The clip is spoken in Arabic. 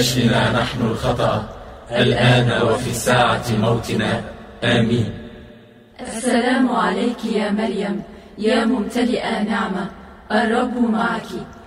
اشفنا نحن الخطأ الآن وفي ساعة موتنا. آمين. السلام عليك يا مريم، يا ممتلئة نعمة، الرب معك،